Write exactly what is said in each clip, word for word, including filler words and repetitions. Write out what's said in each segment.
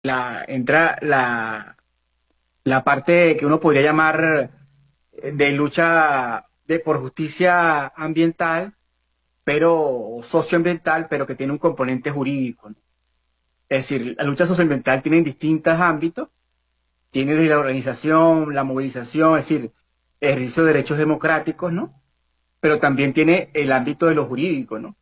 la, entra la, la parte que uno podría llamar eh, de lucha de, por justicia ambiental, pero socioambiental, pero que tiene un componente jurídico, ¿no? Es decir, la lucha socioambiental tiene distintos ámbitos, tiene desde la organización, la movilización, es decir, el ejercicio de derechos democráticos, ¿no? Pero también tiene el ámbito de lo jurídico, ¿no?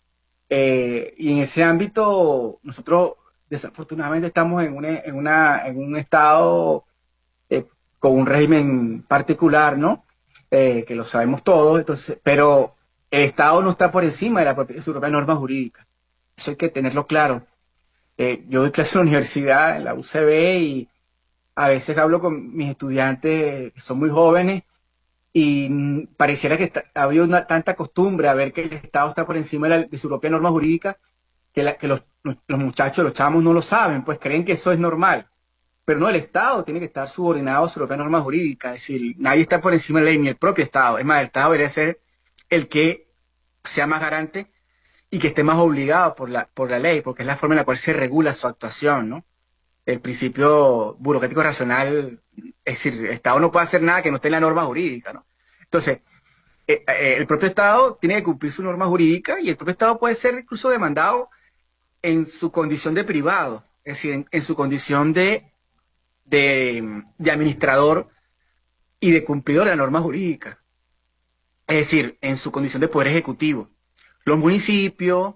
Eh, y en ese ámbito, nosotros desafortunadamente estamos en, una, en, una, en un estado eh, con un régimen particular, ¿no? Eh, que lo sabemos todos, entonces, pero el Estado no está por encima de, la propia, de su propia norma jurídica. Eso hay que tenerlo claro. Eh, yo doy clase en la universidad, en la U C B, y a veces hablo con mis estudiantes que son muy jóvenes y mm, pareciera que está, ha habido una, tanta costumbre a ver que el Estado está por encima de, la, de su propia norma jurídica que, la, que los, los muchachos, los chamos no lo saben, pues creen que eso es normal. Pero no, el Estado tiene que estar subordinado a su propia norma jurídica. Es decir, nadie está por encima de la ley, ni el propio Estado. Es más, el Estado debería ser el que sea más garante y que esté más obligado por la, por la ley, porque es la forma en la cual se regula su actuación, ¿no? El principio burocrático racional, es decir, el Estado no puede hacer nada que no esté en la norma jurídica, ¿no? Entonces, eh, eh, el propio Estado tiene que cumplir su norma jurídica y el propio Estado puede ser incluso demandado en su condición de privado, es decir, en, en su condición de, de, de administrador y de cumplidor de la norma jurídica, es decir, en su condición de poder ejecutivo. Los municipios,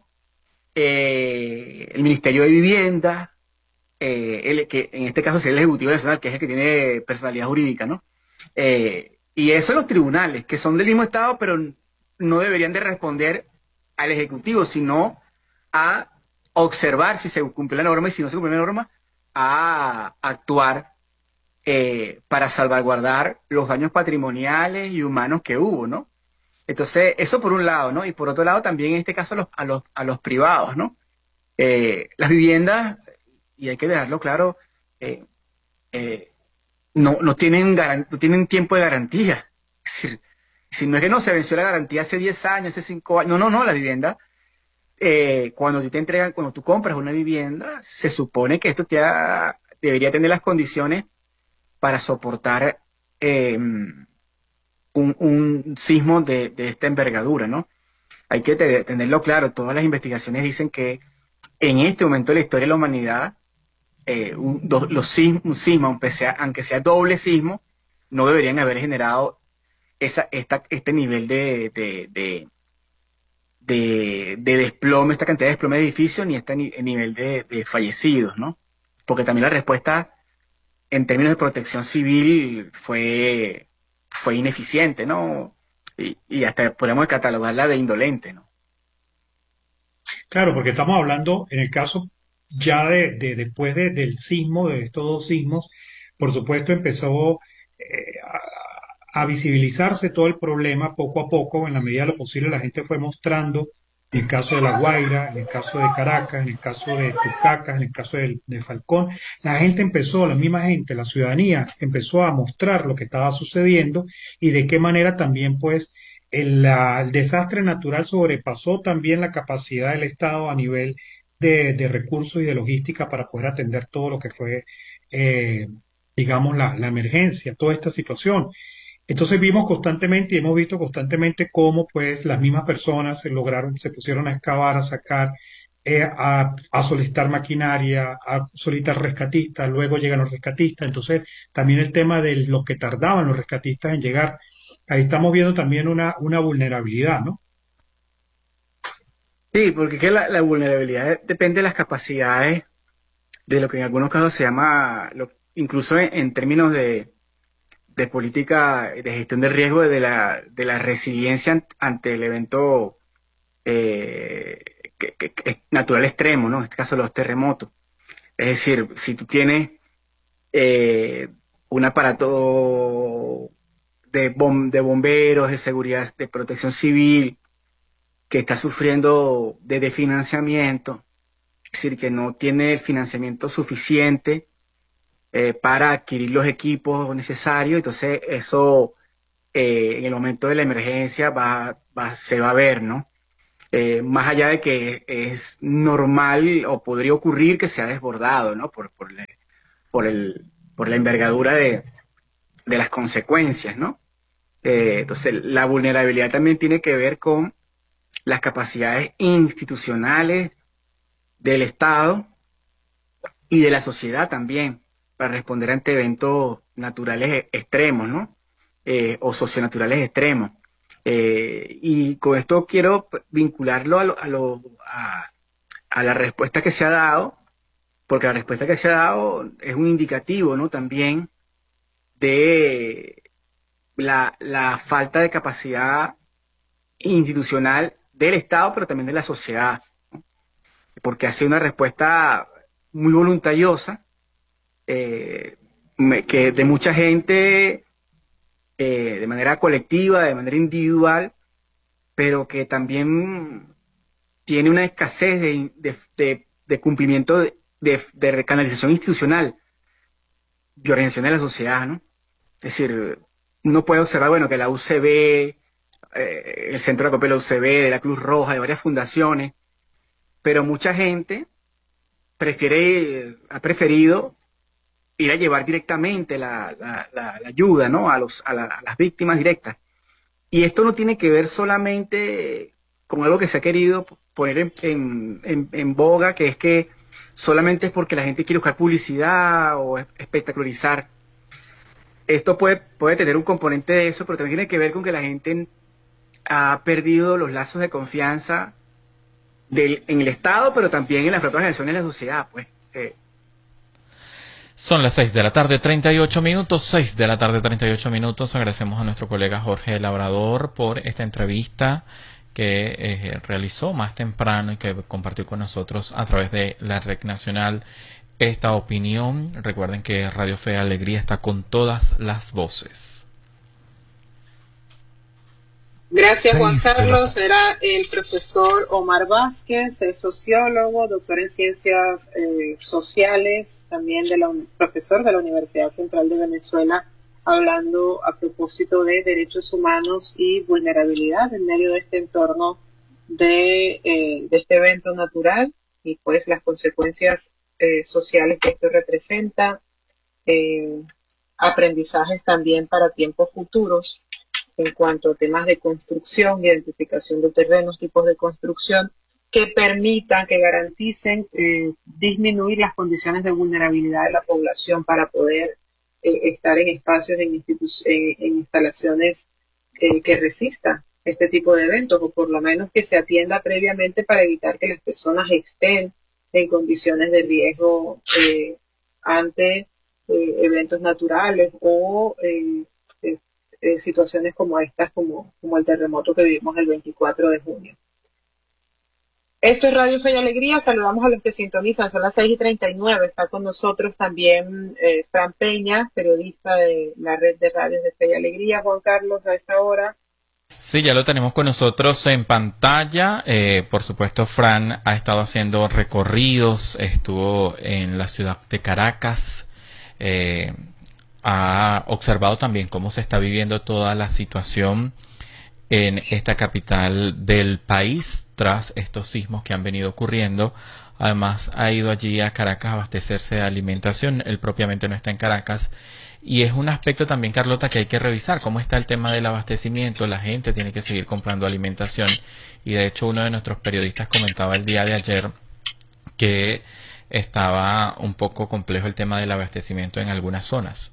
eh, el Ministerio de Vivienda, eh, el, que en este caso sería el Ejecutivo Nacional, que es el que tiene personalidad jurídica, ¿no? Eh, y eso los tribunales, que son del mismo Estado, pero no deberían de responder al Ejecutivo, sino a observar si se cumple la norma y si no se cumple la norma, a actuar eh, para salvaguardar los daños patrimoniales y humanos que hubo, ¿no? Entonces, eso por un lado, ¿no? Y por otro lado, también en este caso a los, a los, a los privados, ¿no? Eh, las viviendas, y hay que dejarlo claro, eh, eh, no, no, tienen garan- no tienen tiempo de garantía. Es decir, si no es que no se venció la garantía hace diez años, hace cinco años, no, no, no, la vivienda, eh, cuando tú te entregan, cuando tú compras una vivienda, se supone que esto te ha- debería tener las condiciones para soportar eh, un, un sismo de, de esta envergadura, ¿no? Hay que te- tenerlo claro, todas las investigaciones dicen que en este momento de la historia de la humanidad, eh, un, do- los sismos, un sismo, aunque sea, aunque sea doble sismo, no deberían haber generado esa, esta, este nivel de, de, de, de, de desplome, esta cantidad de desplome de edificios, ni este ni- nivel de, de fallecidos, ¿no? Porque también la respuesta en términos de protección civil fue, fue ineficiente, ¿no? Y, y hasta podemos catalogarla de indolente, ¿no? Claro, porque estamos hablando en el caso ya de, de- después de- del sismo, de estos dos sismos, por supuesto empezó eh, a, a visibilizarse todo el problema poco a poco, en la medida de lo posible la gente fue mostrando, en el caso de La Guaira, en el caso de Caracas, en el caso de Tucacas, en el caso del- de, Falcón, la gente empezó, la misma gente, la ciudadanía empezó a mostrar lo que estaba sucediendo y de qué manera también pues el, la- el desastre natural sobrepasó también la capacidad del Estado a nivel de, de recursos y de logística para poder atender todo lo que fue, eh, digamos, la, la emergencia, toda esta situación. Entonces vimos constantemente y hemos visto constantemente cómo pues las mismas personas se lograron, se pusieron a excavar, a sacar, eh, a, a solicitar maquinaria, a solicitar rescatistas, luego llegan los rescatistas. Entonces también el tema de lo que tardaban los rescatistas en llegar, ahí estamos viendo también una, una vulnerabilidad, ¿no? Sí, porque es que la, la vulnerabilidad depende de las capacidades de lo que en algunos casos se llama, lo- incluso en, en términos de, de política de gestión del riesgo, de la, de la resiliencia ant- ante el evento eh, que- que- que es natural extremo, ¿no? En este caso los terremotos. Es decir, si tú tienes eh, un aparato de, bom- de bomberos, de seguridad, de protección civil, que está sufriendo de desfinanciamiento, es decir, que no tiene el financiamiento suficiente eh, para adquirir los equipos necesarios, entonces eso eh, en el momento de la emergencia va, va- se va a ver, ¿no? eh, más allá de que es normal o podría ocurrir que sea desbordado, ¿no? Por, por, la, por, el, por la envergadura de, de las consecuencias, ¿no? Eh, entonces, la vulnerabilidad también tiene que ver con las capacidades institucionales del Estado y de la sociedad también para responder ante eventos naturales e- extremos, ¿no? Eh, o socionaturales extremos. Eh, y con esto quiero p- vincularlo a, lo- a, lo- a- a la respuesta que se ha dado, porque la respuesta que se ha dado es un indicativo, ¿no? También de la, la falta de capacidad institucional del Estado, pero también de la sociedad, porque hace una respuesta muy voluntariosa, eh, me- que de mucha gente, eh, de manera colectiva, de manera individual, pero que también tiene una escasez de, de- de- de cumplimiento de, de, de recanalización institucional, de organización de la sociedad, ¿no? Es decir, uno puede observar, bueno, que la U C B, eh, el Centro de Acopio de la U C B, de la Cruz Roja, de varias fundaciones, pero mucha gente prefiere, ha preferido ir a llevar directamente la, la- la- la ayuda, ¿no? A los, a, la- a las víctimas directas. Y esto no tiene que ver solamente con algo que se ha querido poner en, en- en- en boga, que es que solamente es porque la gente quiere buscar publicidad o es- espectacularizar. Esto puede, puede tener un componente de eso, pero también tiene que ver con que la gente ha perdido los lazos de confianza del, en el Estado, pero también en las propias organizaciones de la sociedad, pues. Eh, Son las seis de la tarde, treinta y ocho minutos, seis de la tarde, treinta y ocho minutos. Agradecemos a nuestro colega Jorge Labrador por esta entrevista que eh, realizó más temprano y que compartió con nosotros a través de la Red Nacional esta opinión. Recuerden que Radio Fe y Alegría está con todas las voces. Gracias, Juan Seis de la Carlos. tarde. Era el profesor Omar Vázquez, es sociólogo, doctor en ciencias eh, sociales, también de la, uni- profesor de la Universidad Central de Venezuela, hablando a propósito de derechos humanos y vulnerabilidad en medio de este entorno de, eh, de este evento natural y pues las consecuencias eh, sociales que esto representa, eh, aprendizajes también para tiempos futuros en cuanto a temas de construcción, identificación de terrenos, tipos de construcción, que permitan, que garanticen eh, disminuir las condiciones de vulnerabilidad de la población para poder eh, estar en espacios, en, institu- en, en instalaciones eh, que resistan este tipo de eventos, o por lo menos que se atienda previamente para evitar que las personas estén en condiciones de riesgo eh, ante eh, eventos naturales o eh, eh, eh, situaciones como estas, como, como el terremoto que vivimos el veinticuatro de junio. Esto es Radio Fe y Alegría, saludamos a los que sintonizan, son las seis y treinta y nueve, está con nosotros también eh, Fran Peña, periodista de la red de radios de Fe y Alegría. Juan Carlos, a esta hora. Sí, ya lo tenemos con nosotros en pantalla. Eh, por supuesto, Fran ha estado haciendo recorridos, estuvo en la ciudad de Caracas, eh, ha observado también cómo se está viviendo toda la situación en esta capital del país tras estos sismos que han venido ocurriendo. Además, ha ido allí a Caracas a abastecerse de alimentación. Él propiamente no está en Caracas. Y es un aspecto también, Carlota, que hay que revisar. ¿Cómo está el tema del abastecimiento? La gente tiene que seguir comprando alimentación. Y de hecho, uno de nuestros periodistas comentaba el día de ayer que estaba un poco complejo el tema del abastecimiento en algunas zonas.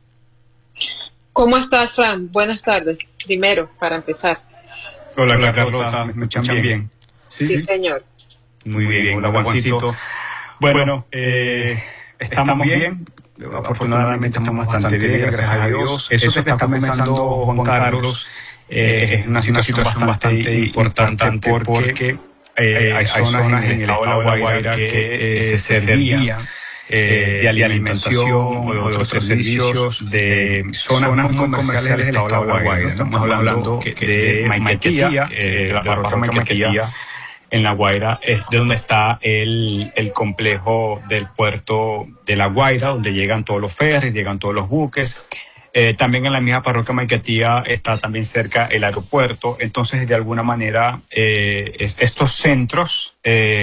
¿Cómo estás, Fran? Buenas tardes. Primero, para empezar. Hola, Hola Carlota, ¿me escuchan bien? Sí, sí, señor. Muy bien, hola Juancito. Bueno, eh, estamos bien, afortunadamente estamos bastante bien, gracias a Dios. Eso que está comenzando Juan Carlos eh, es una situación bastante importante porque eh, hay zonas en el estado de La Guaira que eh, se servían eh, de alimentación o de otros servicios de zonas muy comerciales del estado de La Guaira. ¿No? Estamos hablando que de Maiquetía, eh, de la parroquia Maiquetía, en La Guaira, es de donde está el, el complejo del puerto de La Guaira, donde llegan todos los ferries, llegan todos los buques. Eh, también en la misma parroquia Maiquetía está también cerca el aeropuerto. Entonces, de alguna manera, eh, es, estos centros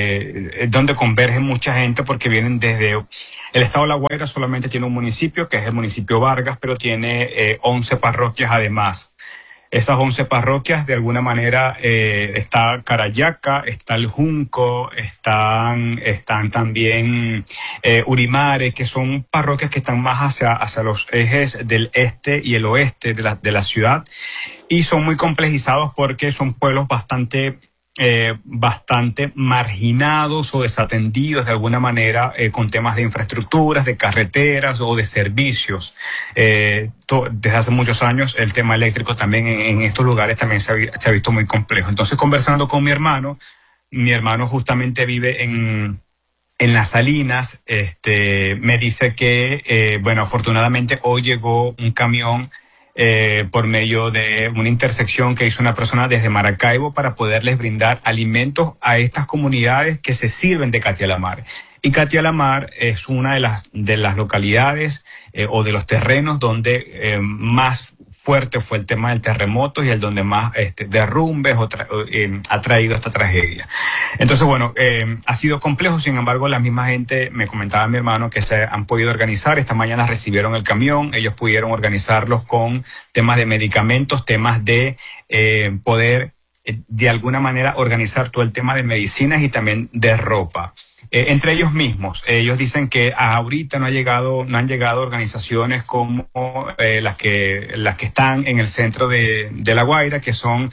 eh, donde converge mucha gente porque vienen desde... El estado de La Guaira solamente tiene un municipio, que es el municipio Vargas, pero tiene eh, once parroquias además. Estas once parroquias, de alguna manera, eh, está Carayaca, está El Junco, están, están también eh, Urimare, que son parroquias que están más hacia, hacia los ejes del este y el oeste de la, de la ciudad, y son muy complejizados porque son pueblos bastante... Eh, bastante marginados o desatendidos de alguna manera eh, con temas de infraestructuras, de carreteras o de servicios. Eh, to, desde hace muchos años el tema eléctrico también en, en estos lugares también se ha, se ha visto muy complejo. Entonces, conversando con mi hermano, mi hermano justamente vive en... En Las Salinas, este, me dice que, eh, bueno, afortunadamente hoy llegó un camión eh, por medio de una intersección que hizo una persona desde Maracaibo para poderles brindar alimentos a estas comunidades que se sirven de Catia la Mar. Y Catia la Mar es una de las, de las localidades eh, o de los terrenos donde eh, más fuerte fue el tema del terremoto y el donde más este, derrumbes o tra eh, ha traído esta tragedia. Entonces, bueno, eh, ha sido complejo. Sin embargo, la misma gente, me comentaba mi hermano, que se han podido organizar. Esta mañana recibieron el camión, ellos pudieron organizarlos con temas de medicamentos, temas de eh, poder eh, de alguna manera organizar todo el tema de medicinas y también de ropa. Eh, entre ellos mismos, eh, ellos dicen que ahorita no ha llegado, no han llegado organizaciones como eh, las que las que están en el centro de, de La Guaira, que son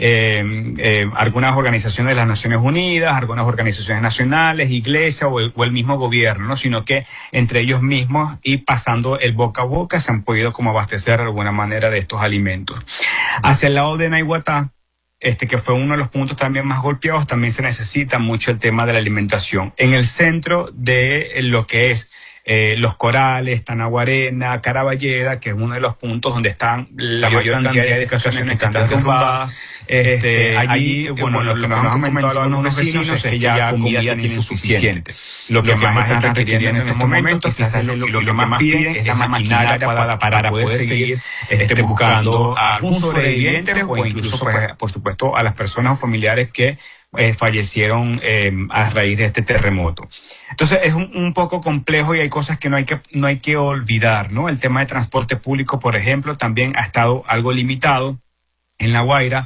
eh, eh, algunas organizaciones de las Naciones Unidas, algunas organizaciones nacionales, iglesias o el, o el mismo gobierno, ¿no? Sino que entre ellos mismos y pasando el boca a boca se han podido como abastecer de alguna manera de estos alimentos. Hacia el lado de Naiguatá, Este, que fue uno de los puntos también más golpeados, también se necesita mucho el tema de la alimentación. En el centro de lo que es eh, Los Corales, Tanaguarena, Caraballeda, que es uno de los puntos donde están la mayor cantidad de edificaciones que están derrumbadas. Este, este, allí, bueno, lo que nos han comentado algunos vecinos es que ya comida tienen suficiente. Lo que, lo que más están requiriendo en estos momentos, quizás lo, lo que más piden es la maquinaria para, para poder seguir este, buscando a algún sobreviviente o incluso, pues, por supuesto, a las personas o familiares que eh, fallecieron eh, a raíz de este terremoto. Entonces es un, un poco complejo y hay cosas que no hay que no hay que olvidar, ¿no? El tema de transporte público, por ejemplo, también ha estado algo limitado en La Guaira.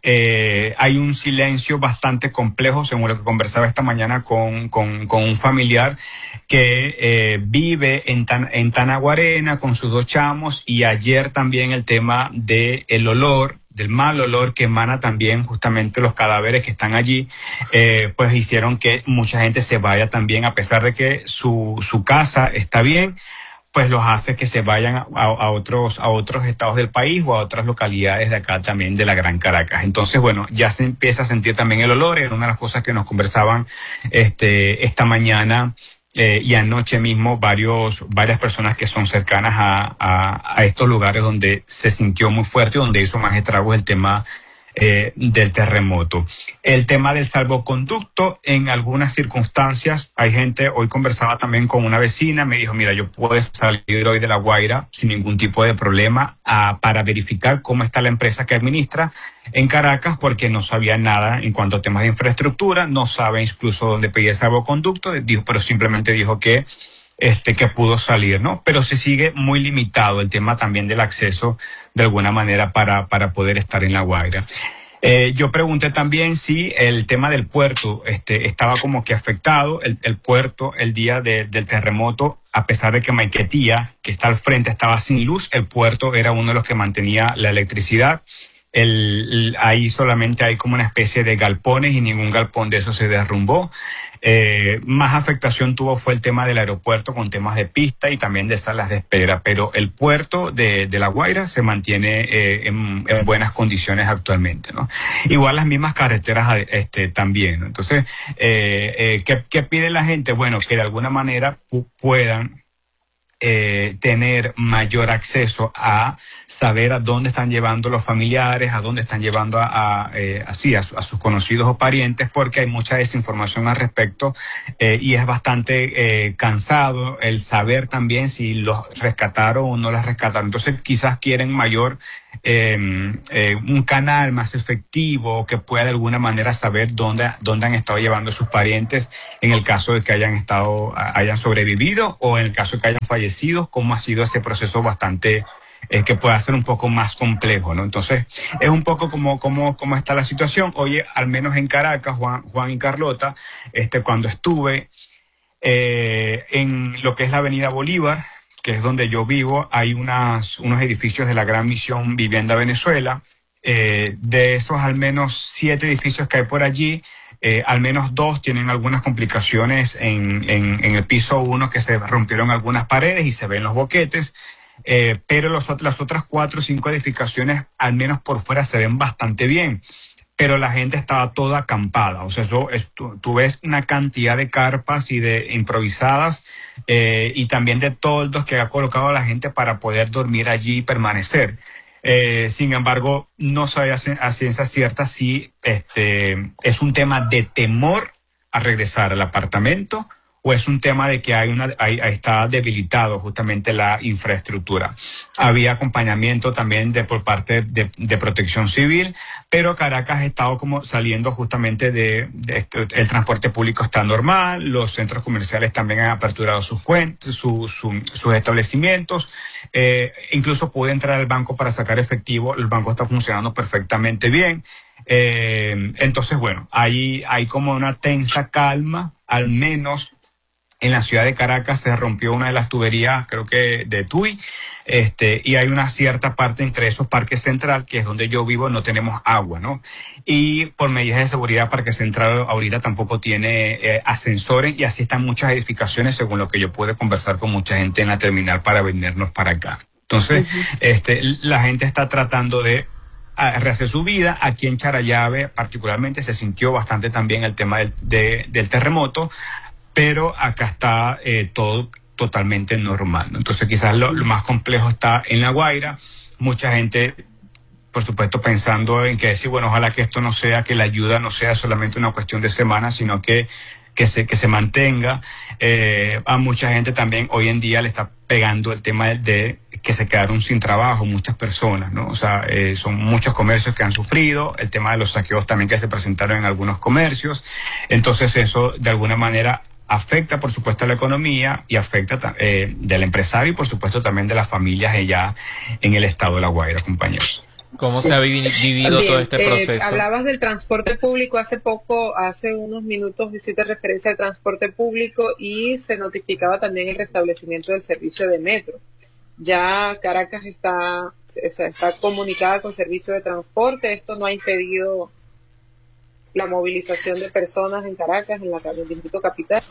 Eh, hay un silencio bastante complejo, según lo que conversaba esta mañana con, con, con un familiar que eh, vive en, Tan, en Tanaguarena con sus dos chamos, y ayer también el tema del olor, del mal olor que emana también justamente los cadáveres que están allí, eh, pues hicieron que mucha gente se vaya también, a pesar de que su, su casa está bien, pues los hace que se vayan a, a, otros, a otros estados del país o a otras localidades de acá también de la Gran Caracas. Entonces, bueno, ya se empieza a sentir también el olor. Era una de las cosas que nos conversaban este, esta mañana eh, y anoche mismo varios, varias personas que son cercanas a, a, a estos lugares donde se sintió muy fuerte y donde hizo más estragos el tema Eh, del terremoto. El tema del salvoconducto, en algunas circunstancias, hay gente, hoy conversaba también con una vecina, me dijo, mira, yo puedo salir hoy de La Guaira sin ningún tipo de problema a, para verificar cómo está la empresa que administra en Caracas, porque no sabía nada en cuanto a temas de infraestructura, no sabe incluso dónde pedir el salvoconducto, dijo, pero simplemente dijo que Este, que pudo salir, ¿no? Pero se sigue muy limitado el tema también del acceso de alguna manera para, para poder estar en La Guaira. Eh, yo pregunté también si el tema del puerto este, estaba como que afectado. El, el puerto, el día de, del terremoto, a pesar de que Maiquetía, que está al frente, estaba sin luz, el puerto era uno de los que mantenía la electricidad. El, el, ahí solamente hay como una especie de galpones y ningún galpón de eso se derrumbó. Eh, más afectación tuvo fue el tema del aeropuerto con temas de pista y también de salas de espera, pero el puerto de, de La Guaira se mantiene eh, en, en buenas condiciones actualmente, ¿no? Igual las mismas carreteras este, también, ¿no? Entonces, eh, eh, ¿qué, ¿qué pide la gente? Bueno, que de alguna manera puedan eh, tener mayor acceso a saber a dónde están llevando los familiares, a dónde están llevando a, a, eh, así, a, a sus conocidos o parientes, porque hay mucha desinformación al respecto eh, y es bastante eh, cansado el saber también si los rescataron o no los rescataron. Entonces quizás quieren mayor, eh, eh, un canal más efectivo que pueda de alguna manera saber dónde, dónde han estado llevando a sus parientes en el caso de que hayan estado, hayan sobrevivido o en el caso de que hayan fallecido, cómo ha sido ese proceso bastante eh, que pueda ser un poco más complejo, ¿no? Entonces, es un poco como, como, como está la situación. Oye, al menos en Caracas, Juan, Juan y Carlota, este, cuando estuve eh, en lo que es la Avenida Bolívar, que es donde yo vivo, hay unas, unos edificios de la Gran Misión Vivienda Venezuela. Eh, de esos al menos siete edificios que hay por allí, eh, al menos dos tienen algunas complicaciones en, en, en el piso uno, que se rompieron algunas paredes y se ven los boquetes. Eh, pero los, las otras cuatro o cinco edificaciones, al menos por fuera, se ven bastante bien. Pero la gente estaba toda acampada. O sea, eso es, tú, tú ves una cantidad de carpas y de improvisadas eh, y también de toldos que ha colocado la gente para poder dormir allí y permanecer. Eh, sin embargo, no sabe a ciencia cierta si este, es un tema de temor a regresar al apartamento o es un tema de que hay una, hay, está debilitado justamente la infraestructura. Había acompañamiento también de por parte de, de Protección Civil, pero Caracas ha estado como saliendo justamente de, de esto, el transporte público está normal, los centros comerciales también han aperturado sus cuentas, su, su, sus establecimientos, eh, incluso pude entrar al banco para sacar efectivo, el banco está funcionando perfectamente bien. Eh, entonces, bueno, hay, hay como una tensa calma, al menos en la ciudad de Caracas se rompió una de las tuberías, creo que de Tui, este, y hay una cierta parte entre esos Parques Central, que es donde yo vivo, no tenemos agua, ¿no? Y por medidas de seguridad, Parque Central ahorita tampoco tiene eh, ascensores y así están muchas edificaciones, según lo que yo pude conversar con mucha gente en la terminal para venirnos para acá. Entonces, uh-huh. este, la gente está tratando de a rehacer su vida. Aquí en Charallave particularmente se sintió bastante también el tema del, de, del terremoto, pero acá está eh, todo totalmente normal, ¿no? Entonces quizás lo, lo más complejo está en La Guaira. Mucha gente, por supuesto, pensando en que decir, bueno, ojalá que esto no sea, que la ayuda no sea solamente una cuestión de semanas, sino que, que, se, que se mantenga. Eh, a mucha gente también hoy en día le está pegando el tema de, de que se quedaron sin trabajo muchas personas, ¿no? O sea, eh, son muchos comercios que han sufrido, el tema de los saqueos también que se presentaron en algunos comercios. Entonces eso, de alguna manera, afecta, por supuesto, a la economía y afecta eh, del empresario y, por supuesto, también de las familias allá en el estado de La Guaira, compañeros. ¿Cómo sí. se ha vi vivido Bien, todo este proceso? Eh, hablabas del transporte público hace poco, hace unos minutos hiciste referencia al transporte público y se notificaba también el restablecimiento del servicio de metro. Ya Caracas está, o sea, está comunicada con servicio de transporte, esto no ha impedido la movilización de personas en Caracas, en la en el distrito capital.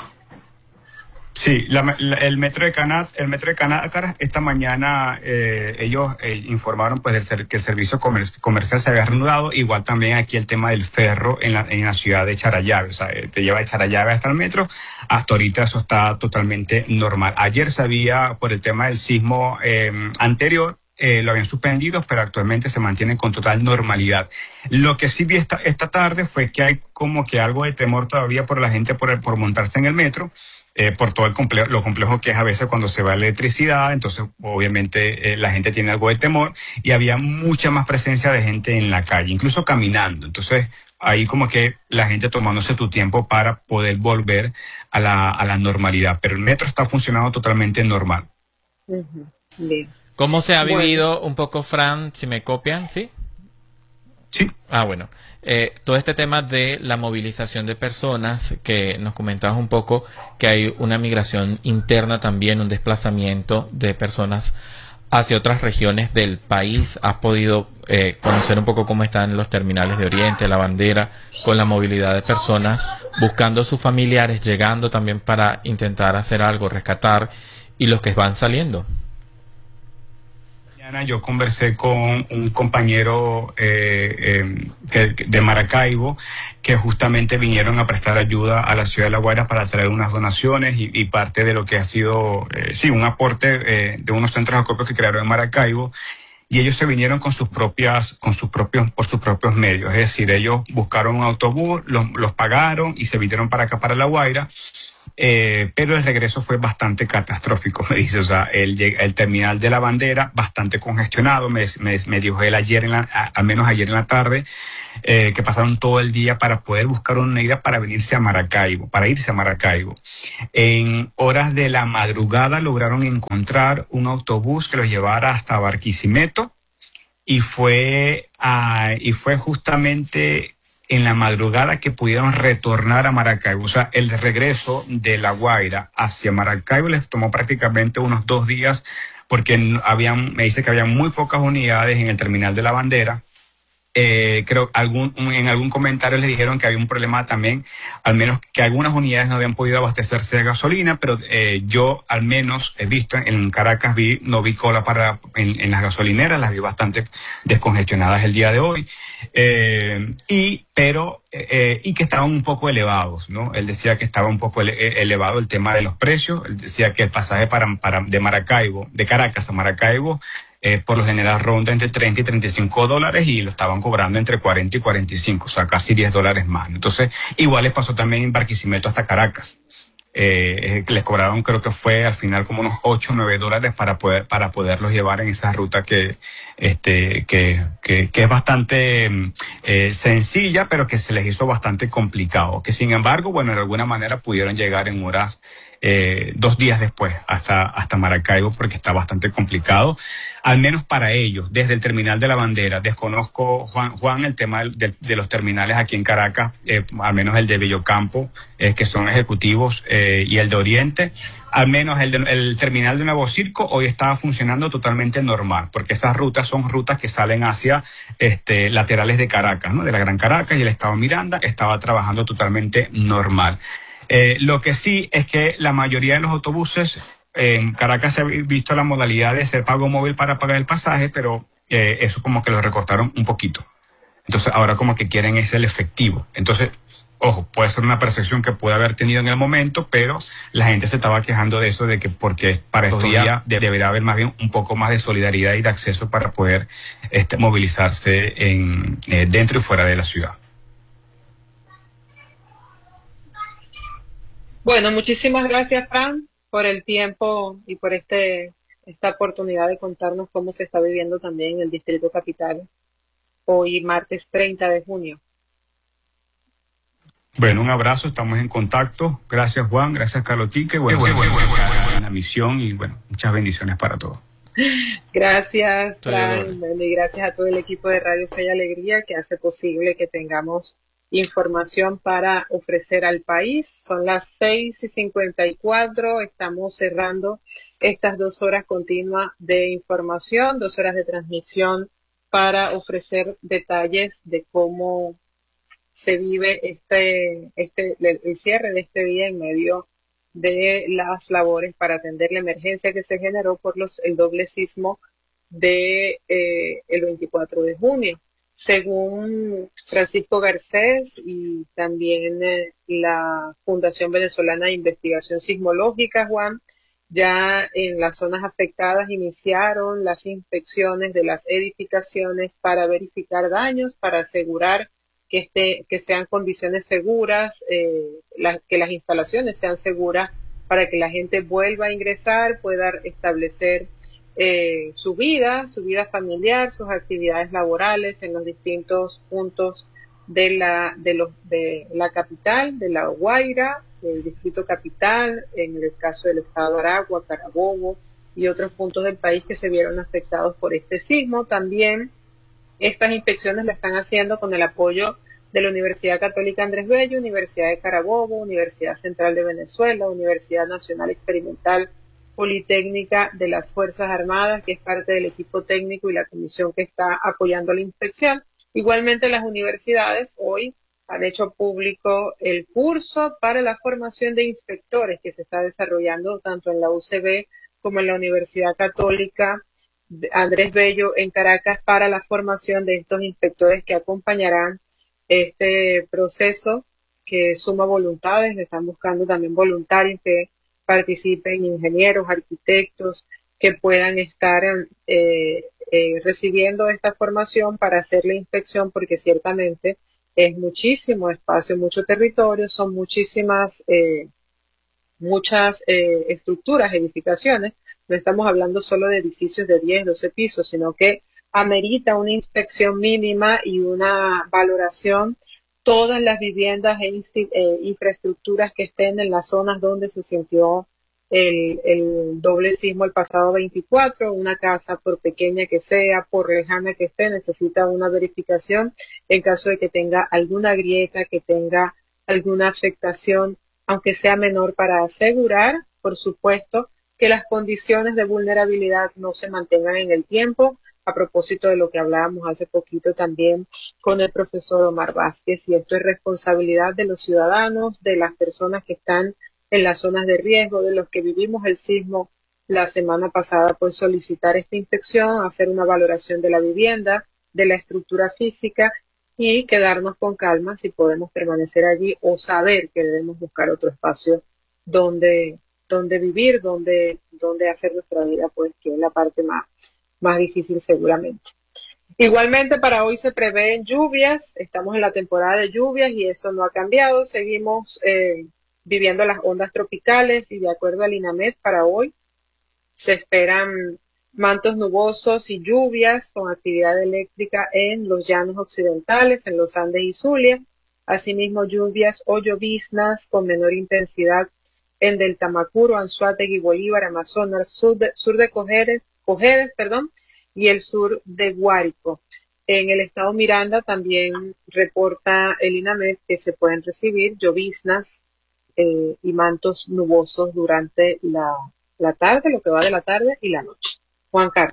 Sí, la, la, el metro de Caracas, el metro de Caracas esta mañana eh, ellos eh, informaron pues del ser, que el servicio comer, comercial se había reanudado, igual también aquí el tema del ferro en la, en la ciudad de Charallave, o sea, te lleva de Charallave hasta el metro, hasta ahorita eso está totalmente normal. Ayer se había, por el tema del sismo eh, anterior, Eh, lo habían suspendido, pero actualmente se mantienen con total normalidad. Lo que sí vi esta, esta tarde fue que hay como que algo de temor todavía por la gente por, por montarse en el metro, eh, por todo el complejo, lo complejo que es a veces cuando se va la electricidad, entonces obviamente eh, la gente tiene algo de temor y había mucha más presencia de gente en la calle, incluso caminando. Entonces ahí como que la gente tomándose tu tiempo para poder volver a la, a la normalidad, pero el metro está funcionando totalmente normal. Uh-huh. Bien. ¿Cómo se ha vivido bueno. un poco, Fran, si me copian? ¿Sí? Sí. Ah, bueno. Eh, todo este tema de la movilización de personas, que nos comentabas un poco que hay una migración interna también, un desplazamiento de personas hacia otras regiones del país. ¿Has podido eh, conocer un poco cómo están los terminales de Oriente, La Bandera, con la movilidad de personas, buscando a sus familiares, llegando también para intentar hacer algo, rescatar, y los que van saliendo? Yo conversé con un compañero eh, eh, que, de Maracaibo que justamente vinieron a prestar ayuda a la ciudad de La Guaira para traer unas donaciones y, y parte de lo que ha sido, eh, sí, un aporte eh, de unos centros de acopio que crearon en Maracaibo. Y ellos se vinieron con sus propias, con sus propios, por sus propios medios. Es decir, ellos buscaron un autobús, los, los pagaron y se vinieron para acá, para La Guaira. Eh, pero el regreso fue bastante catastrófico, me dice. O sea, el, el terminal de La Bandera bastante congestionado. Me, me, me dijo él ayer, en la, a, al menos ayer en la tarde, eh, que pasaron todo el día para poder buscar una unidad para venirse a Maracaibo, para irse a Maracaibo. En horas de la madrugada lograron encontrar un autobús que los llevara hasta Barquisimeto y fue, a, y fue justamente en la madrugada que pudieron retornar a Maracaibo. O sea, el regreso de La Guaira hacia Maracaibo les tomó prácticamente unos dos días porque habían, me dice que había muy pocas unidades en el terminal de La Bandera. Eh, creo algún, en algún comentario les dijeron que había un problema también, al menos que algunas unidades no habían podido abastecerse de gasolina, pero eh, yo al menos he visto en Caracas, vi, no vi cola para, en, en las gasolineras, las vi bastante descongestionadas el día de hoy, eh, y, pero, eh, y que estaban un poco elevados, ¿no? Él decía que estaba un poco ele elevado el tema de los precios. Él decía que el pasaje para, para, de Maracaibo, de Caracas a Maracaibo, Eh, por lo general ronda entre treinta y treinta y cinco dólares y lo estaban cobrando entre cuarenta y cuarenta y cinco, o sea, casi diez dólares más. Entonces, igual les pasó también en Barquisimeto hasta Caracas. Eh, les cobraron, creo que fue al final como unos ocho o nueve dólares para poder, para poderlos llevar en esa ruta que, este, que, que, que es bastante eh, sencilla, pero que se les hizo bastante complicado. Que sin embargo, bueno, de alguna manera pudieron llegar en horas, eh, dos días después hasta, hasta Maracaibo, porque está bastante complicado, al menos para ellos, desde el terminal de La Bandera. Desconozco, Juan, Juan el tema de, de los terminales aquí en Caracas, eh, al menos el de Bellocampo, eh, que son ejecutivos, eh, y el de Oriente. Al menos el, de, el terminal de Nuevo Circo hoy estaba funcionando totalmente normal, porque esas rutas son rutas que salen hacia este, laterales de Caracas, ¿no? De la Gran Caracas, y el estado Miranda estaba trabajando totalmente normal. Eh, lo que sí es que la mayoría de los autobuses en Caracas se ha visto la modalidad de ser pago móvil para pagar el pasaje, pero eh, eso como que lo recortaron un poquito. Entonces ahora como que quieren es el efectivo. Entonces, ojo, puede ser una percepción que puede haber tenido en el momento, pero la gente se estaba quejando de eso, de que porque para estos días de, debería haber más bien un poco más de solidaridad y de acceso para poder este, movilizarse en, eh, dentro y fuera de la ciudad. Bueno, muchísimas gracias, Fran, por el tiempo y por este esta oportunidad de contarnos cómo se está viviendo también en el Distrito Capital hoy, martes treinta de junio. Bueno, un abrazo, estamos en contacto. Gracias, Juan, gracias, Carlotique. Bueno, bueno, bueno, bueno, bueno, la misión y bueno, muchas bendiciones para todos. Gracias, Fran, bueno, y gracias a todo el equipo de Radio Fe y Alegría que hace posible que tengamos información para ofrecer al país. Son las seis y cincuenta y cuatro, estamos cerrando estas dos horas continuas de información, dos horas de transmisión para ofrecer detalles de cómo se vive este, este, el cierre de este día en medio de las labores para atender la emergencia que se generó por los, el doble sismo de eh, el veinticuatro de junio. Según Francisco Garcés y también eh, la Fundación Venezolana de Investigación Sismológica, Juan, ya en las zonas afectadas iniciaron las inspecciones de las edificaciones para verificar daños, para asegurar que, este, que sean condiciones seguras, eh, la, que las instalaciones sean seguras para que la gente vuelva a ingresar, pueda establecer Eh, su vida, su vida familiar, sus actividades laborales en los distintos puntos de la, de los, de la capital, de La Guaira, del Distrito Capital, en el caso del estado de Aragua, Carabobo y otros puntos del país que se vieron afectados por este sismo. También estas inspecciones las están haciendo con el apoyo de la Universidad Católica Andrés Bello, Universidad de Carabobo, Universidad Central de Venezuela, Universidad Nacional Experimental Politécnica de las Fuerzas Armadas, que es parte del equipo técnico y la comisión que está apoyando la inspección. Igualmente las universidades hoy han hecho público el curso para la formación de inspectores que se está desarrollando tanto en la U C B como en la Universidad Católica Andrés Bello en Caracas para la formación de estos inspectores que acompañarán este proceso, que suma voluntades. Están buscando también voluntarios que participen, ingenieros, arquitectos, que puedan estar eh, eh, recibiendo esta formación para hacer la inspección, porque ciertamente es muchísimo espacio, mucho territorio, son muchísimas, eh, muchas eh, estructuras, edificaciones. No estamos hablando solo de edificios de diez, doce pisos, sino que amerita una inspección mínima y una valoración todas las viviendas e eh, infraestructuras que estén en las zonas donde se sintió el, el doble sismo el pasado veinticuatro. Una casa, por pequeña que sea, por lejana que esté, necesita una verificación en caso de que tenga alguna grieta, que tenga alguna afectación, aunque sea menor, para asegurar, por supuesto, que las condiciones de vulnerabilidad no se mantengan en el tiempo, a propósito de lo que hablábamos hace poquito también con el profesor Omar Vázquez. Y esto es responsabilidad de los ciudadanos, de las personas que están en las zonas de riesgo, de los que vivimos el sismo la semana pasada, pues solicitar esta inspección, hacer una valoración de la vivienda, de la estructura física, y quedarnos con calma si podemos permanecer allí o saber que debemos buscar otro espacio donde, donde vivir, donde, donde hacer nuestra vida, pues que es la parte más, más difícil seguramente. Igualmente para hoy se prevén lluvias, estamos en la temporada de lluvias y eso no ha cambiado, seguimos eh, viviendo las ondas tropicales, y de acuerdo al INAMED para hoy se esperan mantos nubosos y lluvias con actividad eléctrica en los llanos occidentales, en los Andes y Zulia. Asimismo, lluvias o lloviznas con menor intensidad en del Tamacuro, Anzoátegui, Bolívar, Amazonas, sur de, sur de Cojedes, Cojedes, perdón, y el sur de Guárico. En el estado Miranda también reporta el INAMED que se pueden recibir lloviznas eh, y mantos nubosos durante la, la tarde, lo que va de la tarde y la noche. Juan Carlos.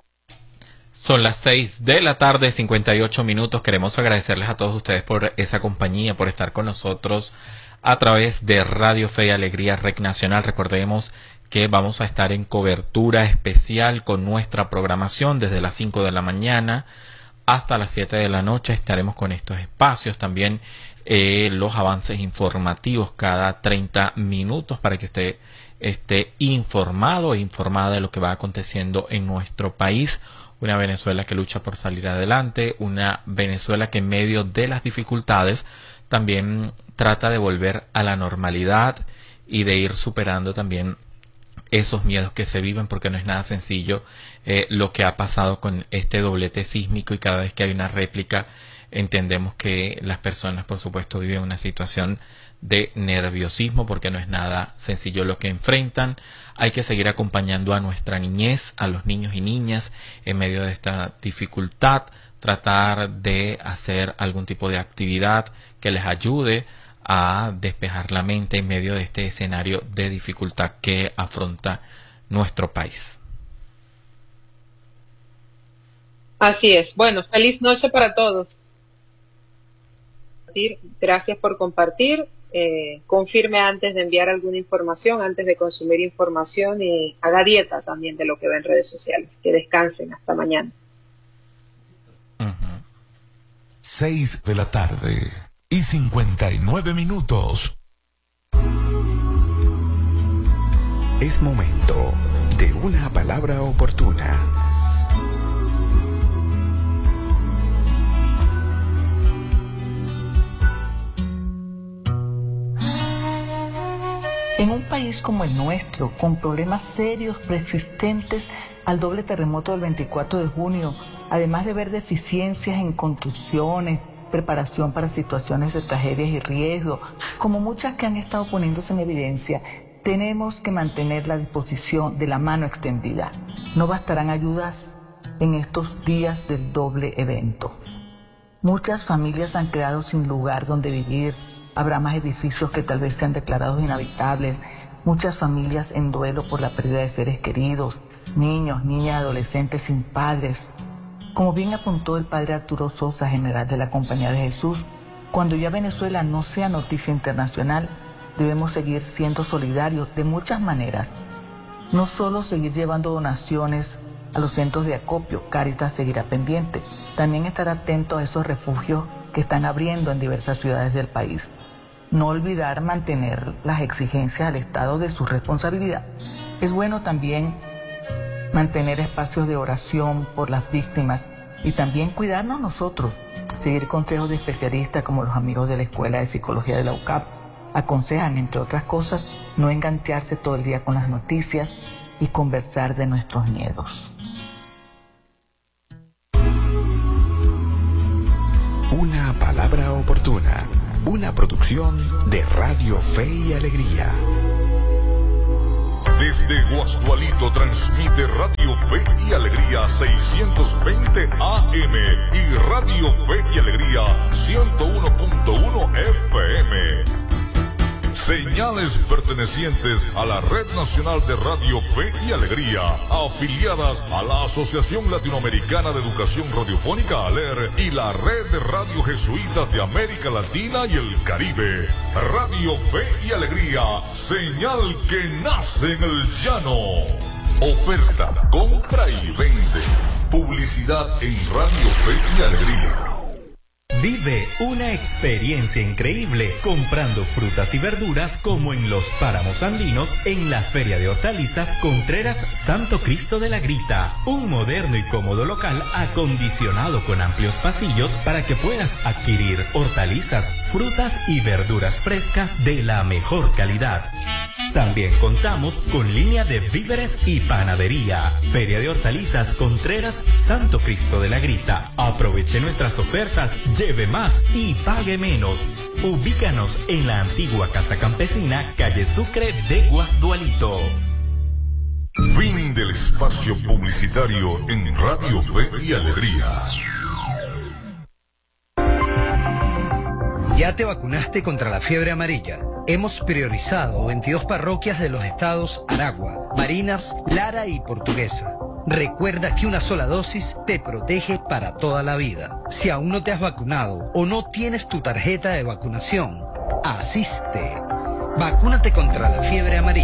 Son las seis de la tarde, cincuenta y ocho minutos. Queremos agradecerles a todos ustedes por esa compañía, por estar con nosotros a través de Radio Fe y Alegría Rec Nacional. Recordemos que vamos a estar en cobertura especial con nuestra programación desde las cinco de la mañana hasta las siete de la noche. Estaremos con estos espacios también, eh, los avances informativos cada treinta minutos para que usted esté informado e informada de lo que va aconteciendo en nuestro país. Una Venezuela que lucha por salir adelante, una Venezuela que en medio de las dificultades también trata de volver a la normalidad y de ir superando también esos miedos que se viven, porque no es nada sencillo eh, lo que ha pasado con este doblete sísmico, y cada vez que hay una réplica entendemos que las personas, por supuesto, viven una situación de nerviosismo, porque no es nada sencillo lo que enfrentan. Hay que seguir acompañando a nuestra niñez, a los niños y niñas en medio de esta dificultad, tratar de hacer algún tipo de actividad que les ayude a despejar la mente en medio de este escenario de dificultad que afronta nuestro país. Así es. Bueno, feliz noche para todos. Gracias por compartir. Eh, confirme antes de enviar alguna información, antes de consumir información, y haga dieta también de lo que ve en redes sociales. Que descansen. Hasta mañana. Uh-huh. Seis de la tarde y cincuenta y nueve minutos. Es momento de una palabra oportuna. En un país como el nuestro, con problemas serios persistentes al doble terremoto del veinticuatro de junio, además de ver deficiencias en construcciones, preparación para situaciones de tragedias y riesgo, como muchas que han estado poniéndose en evidencia, tenemos que mantener la disposición de la mano extendida. No bastarán ayudas en estos días del doble evento. Muchas familias han quedado sin lugar donde vivir. Habrá más edificios que tal vez sean declarados inhabitables. Muchas familias en duelo por la pérdida de seres queridos. Niños, niñas, adolescentes sin padres. Como bien apuntó el padre Arturo Sosa, general de la Compañía de Jesús, cuando ya Venezuela no sea noticia internacional, debemos seguir siendo solidarios de muchas maneras. No solo seguir llevando donaciones a los centros de acopio. Cáritas seguirá pendiente. También estará atento a esos refugios que están abriendo en diversas ciudades del país. No olvidar mantener las exigencias al Estado de su responsabilidad. Es bueno también mantener espacios de oración por las víctimas y también cuidarnos nosotros. Seguir consejos de especialistas como los amigos de la Escuela de Psicología de la U C A P. Aconsejan, entre otras cosas, no engancharse todo el día con las noticias y conversar de nuestros miedos. Una palabra oportuna. Una producción de Radio Fe y Alegría. Desde Guasdualito transmite Radio Fe y Alegría seiscientos veinte A M y Radio Fe y Alegría ciento uno punto uno F M. Señales pertenecientes a la Red Nacional de Radio Fe y Alegría, afiliadas a la Asociación Latinoamericana de Educación Radiofónica ALER y la Red de Radio Jesuitas de América Latina y el Caribe. Radio Fe y Alegría, señal que nace en el llano. Oferta, compra y vende. Publicidad en Radio Fe y Alegría. Vive una experiencia increíble comprando frutas y verduras como en los páramos andinos en la Feria de Hortalizas Contreras Santo Cristo de la Grita. Un moderno y cómodo local acondicionado con amplios pasillos para que puedas adquirir hortalizas, frutas y verduras frescas de la mejor calidad. También contamos con línea de víveres y panadería. Feria de Hortalizas Contreras Santo Cristo de la Grita. Aproveche nuestras ofertas, lleve más y pague menos. Ubícanos en la antigua Casa Campesina, calle Sucre de Guasdualito. Fin del espacio publicitario en Radio Fe y Alegría. ¿Ya te vacunaste contra la fiebre amarilla? Hemos priorizado veintidós parroquias de los estados Aragua, Barinas, Lara y Portuguesa. Recuerda que una sola dosis te protege para toda la vida. Si aún no te has vacunado o no tienes tu tarjeta de vacunación, asiste. Vacúnate contra la fiebre amarilla.